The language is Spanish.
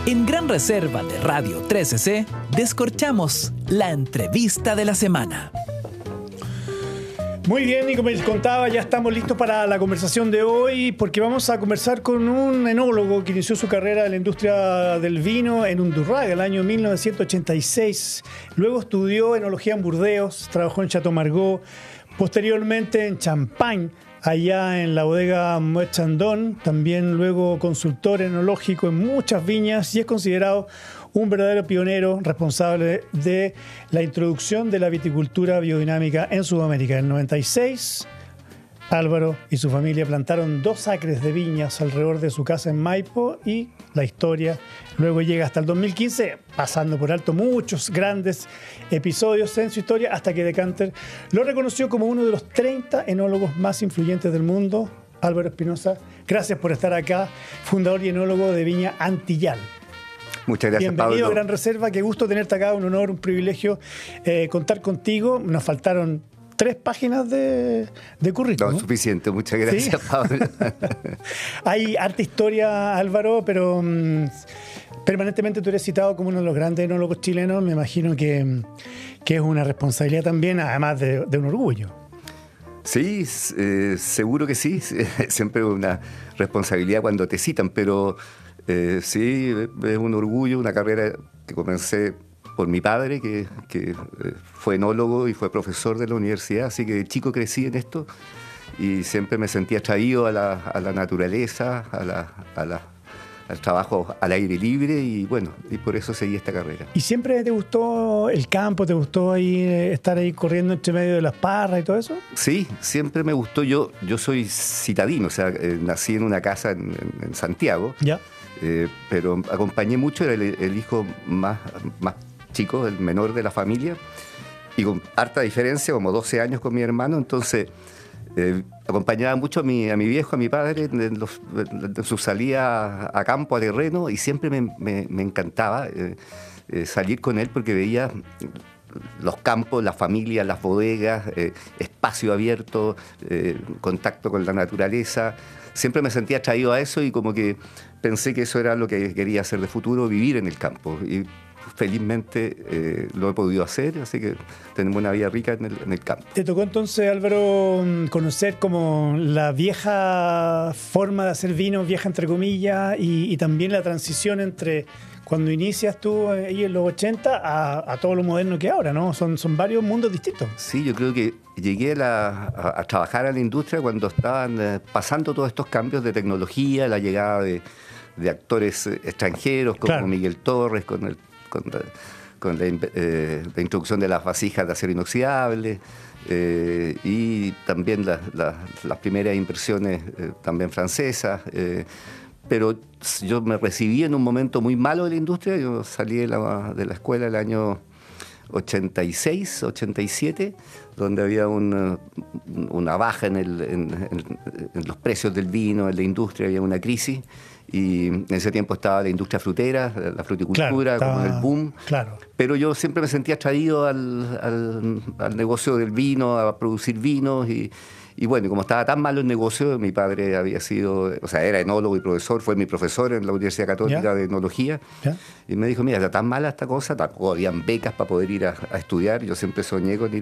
En Gran Reserva de Radio 13C, descorchamos la entrevista de la semana. Muy bien, y como les contaba, ya estamos listos para la conversación de hoy, porque vamos a conversar con un enólogo que inició su carrera en la industria del vino en Undurraga el año 1986. Luego estudió enología en Burdeos, trabajó en Chateau Margaux, posteriormente en Champagne, allá en la bodega Moet Chandon, también luego consultor enológico en muchas viñas, y es considerado un verdadero pionero responsable de la introducción de la viticultura biodinámica en Sudamérica. En el 96, Álvaro y su familia plantaron 2 acres de viñas alrededor de su casa en Maipo, y la historia luego llega hasta el 2015, pasando por alto muchos grandes episodios en su historia, hasta que Decanter lo reconoció como uno de los 30 enólogos más influyentes del mundo. Álvaro Espinosa, gracias por estar acá, fundador y enólogo de Viña Antillal. Muchas gracias, Bienvenido Pablo. a Gran Reserva, qué gusto tenerte acá, un honor, un privilegio contar contigo. Nos faltaron 3 páginas de currículum. No, suficiente, muchas gracias, ¿sí? Pablo. Hay harta historia, Álvaro, pero permanentemente tú eres citado como uno de los grandes enólogos chilenos. Me imagino que es una responsabilidad también, además de un orgullo. Sí, seguro que sí. Siempre es una responsabilidad cuando te citan, pero sí, es un orgullo, una carrera que comencé por mi padre, que fue enólogo y fue profesor de la universidad, así que de chico crecí en esto y siempre me sentí atraído a la naturaleza, al trabajo al aire libre, y bueno, y por eso seguí esta carrera. ¿Y siempre te gustó el campo? ¿Te gustó ahí estar ahí corriendo entre medio de las parras y todo eso? Sí, siempre me gustó. Yo soy citadino, o sea, nací en una casa en Santiago. Ya. Pero acompañé mucho, era el hijo más chico, el menor de la familia, y con harta diferencia, como 12 años con mi hermano, entonces acompañaba mucho a mi viejo, a mi padre, en su salida a campo, a terreno, y siempre me encantaba salir con él porque veía los campos, la familia, las bodegas, espacio abierto, contacto con la naturaleza. Siempre me sentía atraído a eso y como que pensé que eso era lo que quería hacer de futuro, vivir en el campo. Y felizmente lo he podido hacer, así que tenemos una vida rica en el campo. ¿Te tocó entonces, Álvaro, conocer como la vieja forma de hacer vino, vieja entre comillas, y también la transición entre cuando inicias tú ahí en los 80 a todo lo moderno que ahora, ¿no? Son varios mundos distintos. Sí, yo creo que llegué a trabajar en la industria cuando estaban pasando todos estos cambios de tecnología, la llegada de actores extranjeros como claro. Miguel Torres, con la introducción de las vasijas de acero inoxidable, y también las primeras impresiones también francesas. Pero yo me recibí en un momento muy malo de la industria. Yo salí de la escuela el año 86, 87, donde había una baja en los precios del vino, en la industria, había una crisis. Y en ese tiempo estaba la industria frutera, la fruticultura, claro, como en el boom. Claro. Pero yo siempre me sentía atraído al negocio del vino, a producir vinos. Y bueno, como estaba tan malo el negocio, mi padre había sido, o sea, era enólogo y profesor, fue mi profesor en la Universidad Católica de Enología. ¿Ya? Y me dijo, mira, está tan mala esta cosa, tampoco habían becas para poder ir a estudiar. Yo siempre soñé con ir